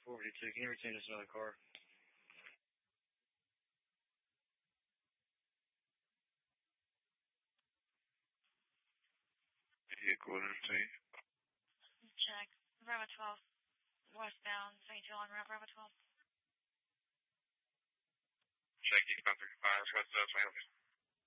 452. Can you return us another car? Vehicle entertain. Check. Bravo 12. Westbound, St. John, Bravo 12. Check eastbound 35, what's up,